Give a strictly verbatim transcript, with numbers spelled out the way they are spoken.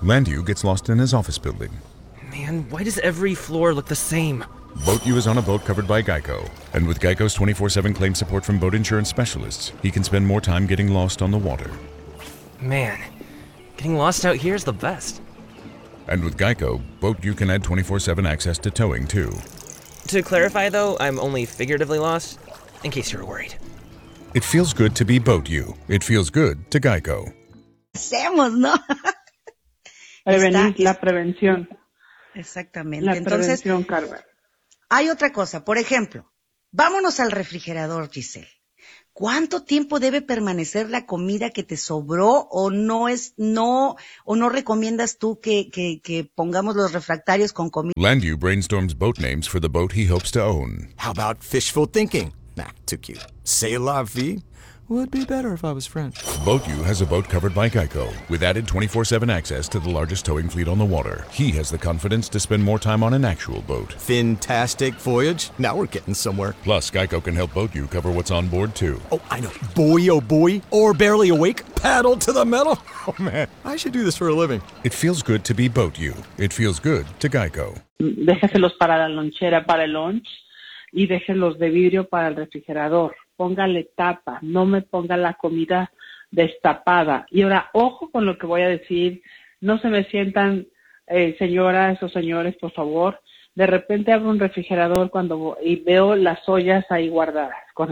Landu gets lost in his office building. Man, why does every floor look the same? Boat U is on a boat covered by Geico. And with Geico's twenty-four seven claim support from boat insurance specialists, he can spend more time getting lost on the water. Man, getting lost out here is the best. And with Geico, Boat U can add twenty-four seven access to towing, too. To clarify, though, I'm only figuratively lost, in case you're worried. It feels good to be Boat U. It feels good to Geico. Hacemos, ¿no? Prevenir, la prevención. Exactamente. La Entonces, prevención, Carmen. hay otra cosa. Por ejemplo, vámonos al refrigerador, Giselle. ¿Cuánto tiempo debe permanecer la comida que te sobró o no es no o no recomiendas tú que, que, que pongamos los refractarios con comida? Landu brainstorms boat names for the boat he hopes to own. How about fishful thinking? Nah, too cute. C'est la vie? Would be better if I was French. Boat U has a boat covered by Geico, with added twenty-four seven access to the largest towing fleet on the water. He has the confidence to spend more time on an actual boat. Fantastic voyage. Now we're getting somewhere. Plus, Geico can help Boat U cover what's on board, too. Oh, I know. Boy, oh boy. Or barely awake. Paddle to the metal. Oh, man. I should do this for a living. It feels good to be Boat U. It feels good to Geico. Déjeselos para la lonchera, para el lunch, y déjelos de vidrio para el refrigerador. Póngale tapa, no me ponga la comida destapada. Y ahora, ojo con lo que voy a decir, no se me sientan, eh, señoras o señores, por favor. De repente abro un refrigerador cuando y veo las ollas ahí guardadas. Con